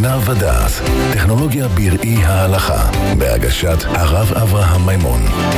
בינה ודעת, טכנולוגיה בראי ההלכה, בהגשת הרב אברהם מימון.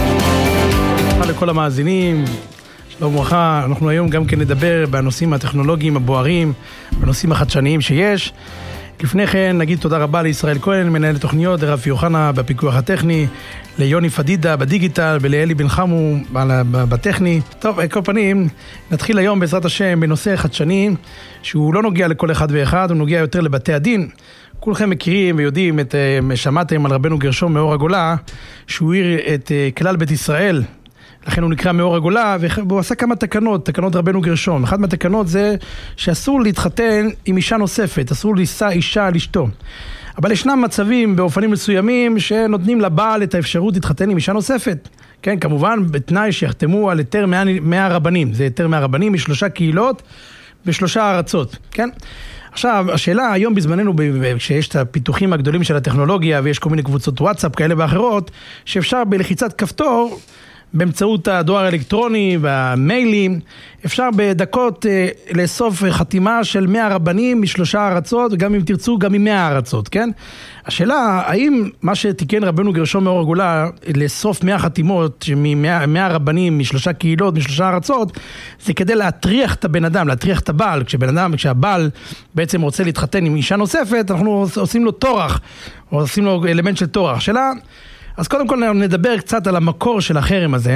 לכל המאזינים, שלום וברכה. אנחנו היום גם כן נדבר בנושאים הטכנולוגיים הבוערים, בנושאים החדשניים שיש. לפני כן נגיד תודה רבה לישראל כהן, מנהל תוכניות, לרפי יוחנה בפיקוח הטכני, ליוני פדידה בדיגיטל ולאלי בן חמו בטכני. טוב, כל פנים, נתחיל היום בעזרת השם בנושא חדשני, שהוא לא נוגע לכל אחד ואחד, הוא נוגע יותר לבתי הדין. כולכם מכירים ויודעים, שמעתם על רבנו גרשום מאור הגולה, שהוא העיר את כלל בית ישראל, לכן הוא נקרא מאור הגולה, והוא עשה כמה תקנות רבנו גרשום. אחת מהתקנות זה שאסור להתחתן עם אישה נוספת, אסור לישא אישה על אשתו. אבל ישנם מצבים באופנים מסוימים שנותנים לבעל את האפשרות להתחתן עם אישה נוספת. כן, כמובן בתנאי שיחתמו על היתר מהרבנים. זה היתר מהרבנים משלושה קהילות בשלושה ארצות. כן? עכשיו, השאלה היום בזמננו, כשיש את הפיתוחים הגדולים של הטכנולוגיה, ויש כל מיני קבוצות וואטסאפ כאלה ואחרות, שאפשר בלחיצת כפתור, באמצעות הדואר האלקטרוני והמיילים, אפשר בדקות לאסוף חתימה של 100 רבנים משלושה ארצות, וגם אם תרצו, גם מ100 ארצות, כן? השאלה, האם מה שתיקן רבנו גרשום מאור הגולה, לאסוף 100 חתימות מ100 רבנים משלושה קהילות, משלושה ארצות, זה כדי להטריח את הבן אדם, להטריח את הבעל. כשהבעל בעצם רוצה להתחתן עם אישה נוספת, אנחנו עושים לו תורח, או עושים לו אלמנט של תורח. השאלה, אז קודם כל נדבר קצת על המקור של החרם הזה.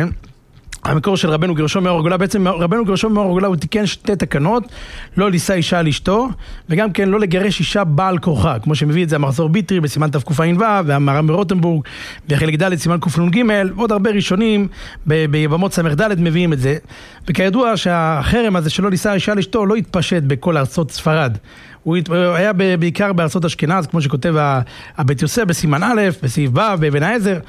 המקור של רבנו גרשום מאור הגולה, בעצם רבנו גרשום מאור הגולה הוא תיקן שתי תקנות, לא לישא אישה על אשתו, וגם כן לא לגרש אישה בעל כורחה, כמו שמביא את זה המחזור ביטרי בסימן תק"ע והמהר"ם מרוטנבורג בחלק ד' סימן קנ"ג, ועוד הרבה ראשונים ביבמות ס"ד מביאים את זה. וכידוע שהחרם הזה שלא לישא אישה על אשתו לא התפשט בכל ארצות ספרד. הוא היה בעיקר בארצות אשכנז, כמו שכותב הבית יוסף בסימן א', בסעיף ו', באבן העזר.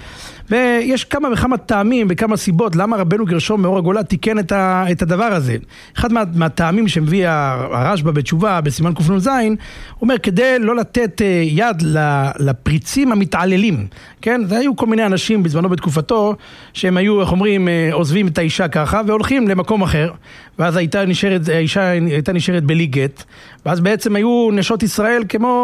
ויש כמה וכמה טעמים וכמה סיבות למה רבנו גרשום מאור הגולה תיקן את הדבר הזה. אחד מהטעמים שמביא הרשב"א בתשובה בסימן קנ"ז, הוא אומר כדי לא לתת יד לפריצים המתעללים. כן? זה היו כל מיני אנשים בזמנו בתקופתו, שהם היו, איך אומרים, עוזבים את האישה ככה והולכים למקום אחר, ואז האישה הייתה נשארת בלי גט, ואז בעצם היו נשות ישראל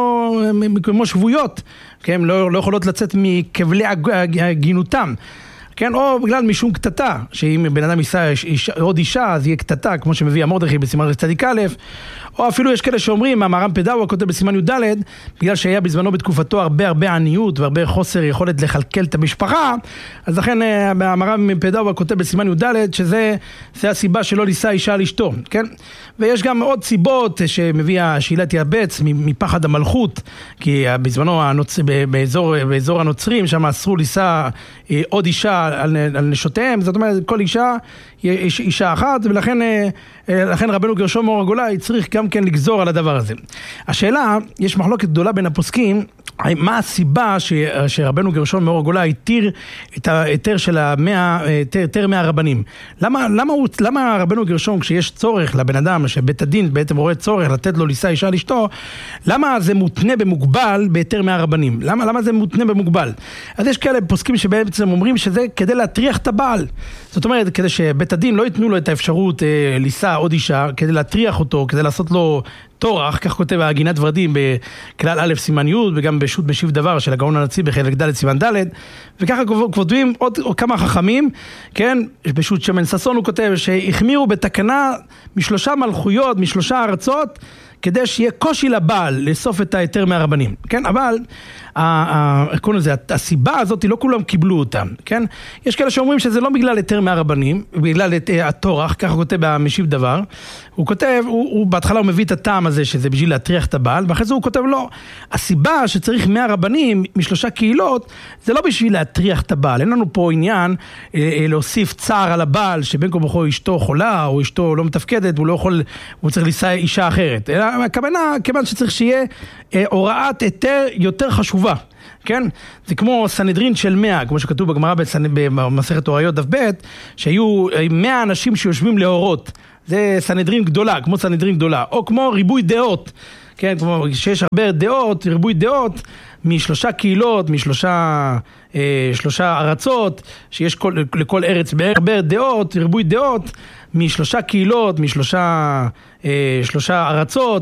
כמו שבויות, כן? לא יכולות לצאת מכבלי הגינותם. כן, או בגלל משום קטטה, שאם בן אדם יישא עוד אישה, אז יהיה קטטה, כמו שמביא המרדכי בסימן צדיק א', או אפילו יש כאלה שאומרים, המהר"ם פדאווה כותב בסימן י"ד, בגלל שהיה בזמנו בתקופתו הרבה עניות והרבה חוסר יכולת לכלכל את המשפחה, אז לכן המהר"ם פדאווה כותב בסימן י"ד, שזה הסיבה שלא לישא אישה על אשתו, כן? ויש גם עוד סיבות שמביא השאלת יעבץ מפחד המלכות, כי בזמנו באזור הנוצרים, שם אסרו לישא עוד אישה על נשותיהם, זאת אומרת כל אישה יש אישה אחת, ולכן רבנו גרשום מאור הגולה צריך גם כן לגזור על הדבר הזה. השאלה, יש מחלוקת גדולה בין הפוסקים, מה הסיבה שרבנו גרשום מאור הגולה התיר את ההיתר של היתר מהרבנים? למה רבנו גרשום, כשיש צורך לבן אדם, שבית הדין בעצם רואה צורך לתת לו לישא אישה על אשתו, למה זה מותנה במוגבל בהיתר מהרבנים? למה זה מותנה במוגבל? אז יש כאלה פוסקים שבעצם אומרים שזה כדי להטריח את הבעל. זאת אומרת, כדי שבית הדין לא ייתנו לו את האפשרות לישא עוד אישה, כדי להטריח אותו, כדי לעשות לו תורח, כך כותב הגינת ורדים בכלל א' סימן י', וגם בשו"ת משיב דבר של הגאון הנציב בחלק ד' סימן ד', וככה כותבים עוד כמה חכמים, כן, בשו"ת שמן ששון הוא כותב שהחמירו בתקנה משלושה מלכויות, משלושה ארצות, כדי שיהיה קושי לבעל לאסוף את היתר מהרבנים, כן? אבל הסיבה הזאת לא כולם קיבלו אותה, כן? יש כאלה שאומרים שזה לא בגלל היתר מהרבנים, בגלל התורח, ככה כותב במשיב דבר. הוא כותב, בהתחלה הוא מביא את הטעם הזה שזה בשביל להטריח את הבעל, ואחרי זה הוא כותב לא, הסיבה שצריך 100 רבנים משלושה קהילות, זה לא בשביל להטריח את הבעל. אין לנו פה עניין להוסיף צער על הבעל, שבין כה וכה אשתו חולה או אשתו לא מתפקדת, הוא צריך לישא אישה אחרת. הכוונה, כיוון שצריך שיהיה הוראת היתר יותר חשובה, כן? זה כמו סנהדרין של 100, כמו שכתוב בגמרא במסכת הוריות דף ב', שהיו 100 אנשים שיושבים להורות. זה סנהדרין גדולה, כמו סנהדרין גדולה, או כמו ריבוי דעות, כן? כמו שיש הרבה דעות, ריבוי דעות, משלושה קהילות, שלושה ארצות, שיש לכל ארץ הרבה דעות, ריבוי דעות, משלושה קהילות, שלושה ארצות,